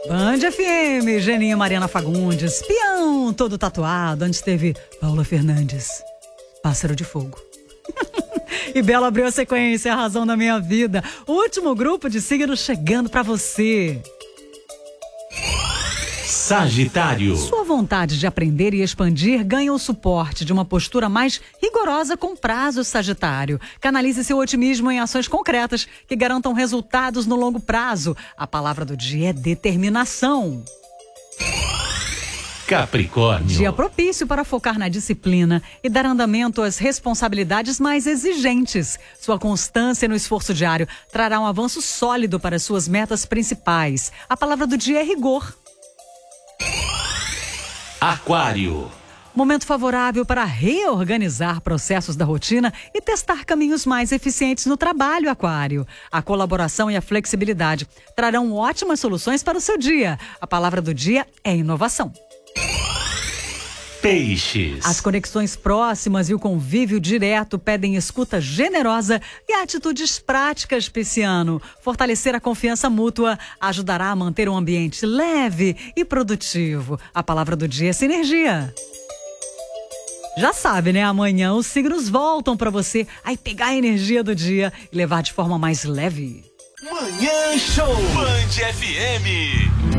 Band FM, Geninho, Mariana Fagundes, peão todo tatuado, antes teve Paula Fernandes, pássaro de fogo. E Bela abriu a sequência, a razão da minha vida. O último grupo de signos chegando pra você. Sagitário. Sua vontade de aprender e expandir ganha o suporte de uma postura mais rigorosa com prazo, Sagitário. Canalize seu otimismo em ações concretas que garantam resultados no longo prazo. A palavra do dia é determinação. Capricórnio. Dia propício para focar na disciplina e dar andamento às responsabilidades mais exigentes. Sua constância no esforço diário trará um avanço sólido para suas metas principais. A palavra do dia é rigor. Aquário. Momento favorável para reorganizar processos da rotina e testar caminhos mais eficientes no trabalho, Aquário. A colaboração e a flexibilidade trarão ótimas soluções para o seu dia. A palavra do dia é inovação. Peixes. As conexões próximas e o convívio direto pedem escuta generosa e atitudes práticas, pisciano. Fortalecer a confiança mútua ajudará a manter um ambiente leve e produtivo. A palavra do dia é sinergia. Já sabe, né? Amanhã os signos voltam para você aí pegar a energia do dia e levar de forma mais leve. Manhã Show. Band FM.